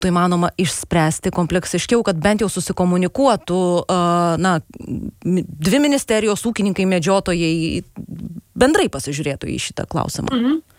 būtų įmanoma išspręsti kompleksiškiau, kad bent jau susikomunikuotų dvi ministerijos, ūkininkai, medžiotojai, bendrai pasižiūrėtų į šitą klausimą?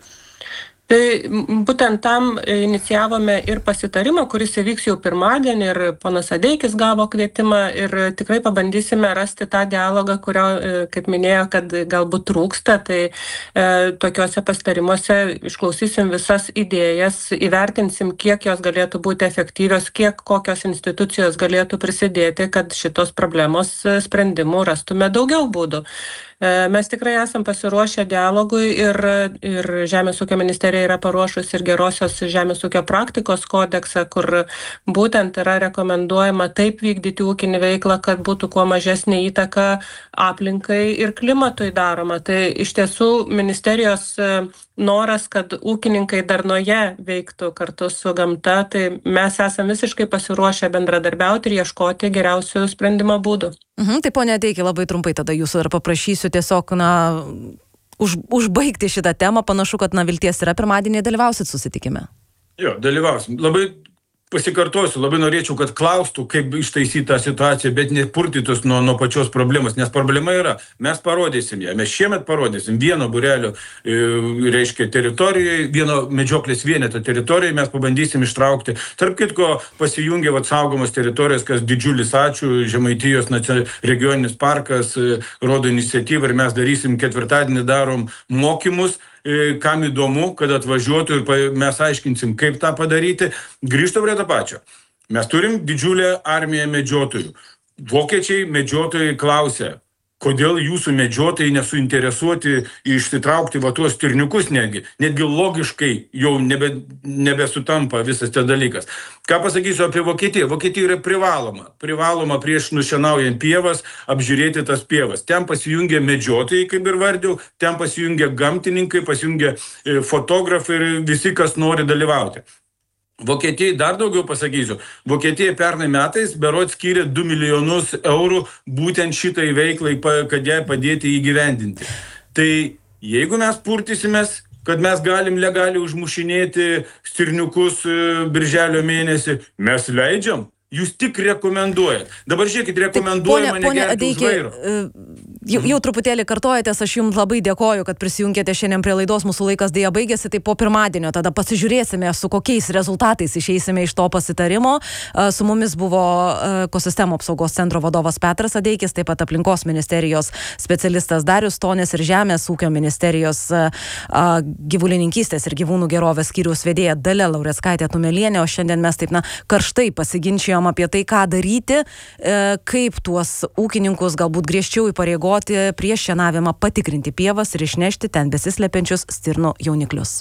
Tai būtent tam inicijavome ir pasitarimą, kuris įvyks jau pirmadienį, ir ponas Adeikis gavo kvietimą, ir tikrai pabandysime rasti tą dialogą, kurio, kaip minėjo, kad galbūt trūksta. Tai tokiuose pasitarimuose išklausysim visas idėjas, įvertinsim, kiek jos galėtų būti efektyvios, kokios institucijos galėtų prisidėti, kad šitos problemos sprendimų rastume daugiau būdų. Mes tikrai esam pasiruošę dialogui ir Žemės ūkio ministerija yra paruošus ir gerosios žemės ūkio praktikos kodeksą, kur būtent yra rekomenduojama taip vykdyti ūkinį veiklą, kad būtų kuo mažesnė įtaka aplinkai ir klimatui daroma. Tai iš tiesų ministerijos noras, kad ūkininkai darnoje veiktų kartu su gamta, tai mes esam visiškai pasiruošę bendradarbiauti ir ieškoti geriausių sprendimo būdų. Tai ponia Adeiki, labai trumpai tada jūsų dar paprašysiu tiesiog užbaigti šitą temą. Panašu, kad vilties yra, pirmadienį dalyvausit susitikime. Jo, dalyvausim. Labai pasikartosiu, labai norėčiau, kad klaustų, kaip ištaisyti tą situaciją, bet nepurtytus nuo pačios problemos, nes problema yra. Mes parodysim ją, mes šiemet parodysim vieno būrelio, teritorijoje, vieno medžioklės vieneto teritorijoje, mes pabandysim ištraukti. Tarp kitko, pasijungė saugomos teritorijos, kas didžiulis ačiū, Žemaitijos regioninis parkas rodo iniciatyvą ir mes darysim ketvirtadienį darom mokymus, kam įdomu, kad atvažiuotų ir mes aiškinsim, kaip tą padaryti. Grįžtu prie to pačio. Mes turim didžiulę armiją medžiotojų. Vokiečiai medžiotojai klausia, kodėl jūsų medžiotojai nesuinteresuoti išsitraukti tuos stirniukus netgi logiškai jau nebesutampa visas tas dalykas. Ką pasakysiu apie Vokietiją? Vokietija yra privaloma prieš nušienaujant pievas apžiūrėti tas pievas. Ten pasijungia medžiotojai, kaip ir vardžiau, ten pasijungia gamtininkai, pasijungia fotografai ir visi, kas nori dalyvauti. Vokietijai dar daugiau pasakysiu. Vokietija pernai metais berods skyrė 2 milijonus eurų būtent šitai veiklai, kad ją padėti įgyvendinti. Tai jeigu mes purtysimės, kad mes galim legaliai užmušinėti stirniukus birželio mėnesį, mes leidžiam. Jūs tik rekomenduojat. Dabar žiūrėkit, rekomenduojama negerti už vairo. Jau truputėlį kartojatės, aš jums labai dėkoju, kad prisijungėte šiandien prie laidos, mūsų laikas dėja baigėsi, tai po pirmadienio tada pasižiūrėsime, su kokiais rezultatais išeisime iš to pasitarimo. Su mumis buvo Ekosistemų apsaugos centro vadovas Petras Adeikis, taip pat aplinkos ministerijos specialistas Darius Stonis ir Žemės ūkio ministerijos gyvulininkystės ir gyvūnų gerovės skyriaus vedėja Dalia Laureckaitė Tumelienė, o šiandien mes taip karštai pasiginčijom apie tai, ką daryti, kaip tuos ūkininkus galbūt griežčiau įpareigoti prieš šienavimą patikrinti pievas ir išnešti ten besislepiančius stirnų jauniklius.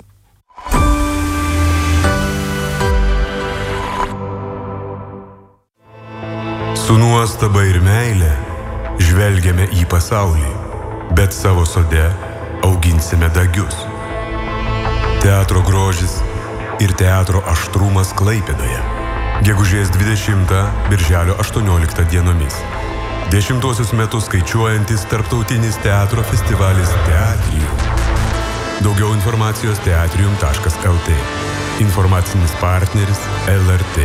Su nuostaba ir meile žvelgiame į pasaulį, bet savo sode auginsime dagius. Teatro grožis ir teatro aštrumas Klaipėdoje. Gegužės 20, birželio 18 dienomis. 10 metus skaičiuojantis tarptautinis teatro festivalis Teatrium. Daugiau informacijos teatrium.lt. Informacinis partneris LRT.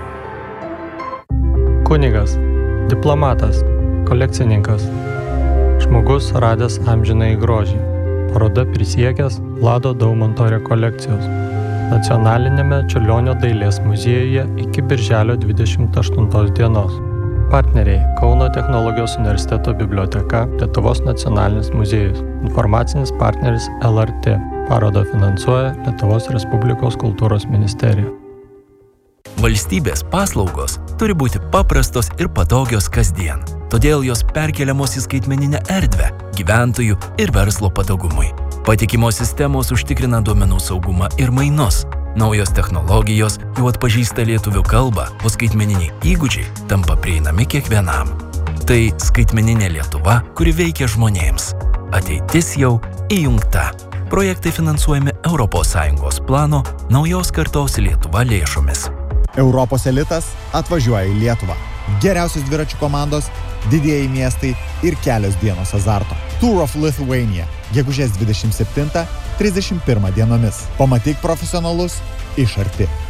Kunigas, diplomatas, kolekcininkas. Žmogus radęs amžinąjį grožį. Paroda prisiekęs Vlado Daumanto rekolekcijos. Nacionalinėme Čiurlionio dailės muziejuje iki birželio 28 dienos. Partneriai Kauno technologijos universiteto biblioteka, Lietuvos nacionalinis muziejus. Informacinis partneris LRT. Parodą finansuoja Lietuvos Respublikos kultūros ministerija. Valstybės paslaugos turi būti paprastos ir patogios kasdien. Todėl jos perkeliamos į skaitmeninę erdvę gyventojų ir verslo patogumui. Patikimos sistemos užtikrina duomenų saugumą ir mainus. Naujos technologijos jau atpažįsta lietuvių kalbą, o skaitmeniniai įgūdžiai tampa prieinami kiekvienam. Tai skaitmeninė Lietuva, kuri veikia žmonėms. Ateitis jau įjungta. Projektai finansuojami ES plano Naujos kartos Lietuva lėšomis. Europos elitas atvažiuoja į Lietuvą. Geriausios dviračių komandos, didieji miestai ir kelios dienos azarto. Tour of Lithuania. Gegužės 27-31 dienomis. Pamatyk profesionalus iš arti.